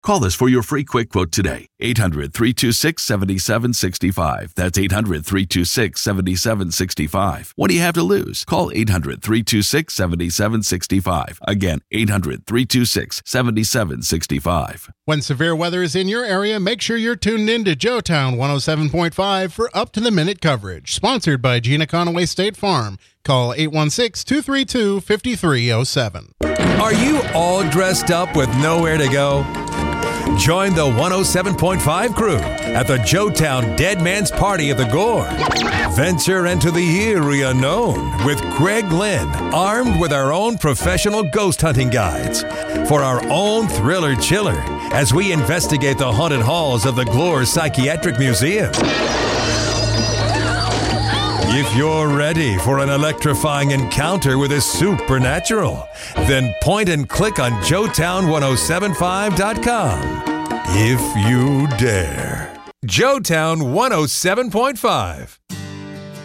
Call us for your free quick quote today. 800-326-7765. That's 800-326-7765. What do you have to lose? Call 800-326-7765. Again, 800-326-7765. When severe weather is in your area, make sure you're tuned in to Joetown 107.5 for up-to-the-minute coverage. Sponsored by Gina Conaway State Farm. Call 816-232-5307. Are you all dressed up with nowhere to go? Join the 107.5 crew at the Joetown Dead Man's Party of the Gore. Venture into the eerie unknown with Greg Lynn, armed with our own professional ghost hunting guides for our own thriller chiller as we investigate the haunted halls of the Glore Psychiatric Museum. If you're ready for an electrifying encounter with the supernatural, then point and click on Joetown1075.com. If you dare. Joetown 107.5.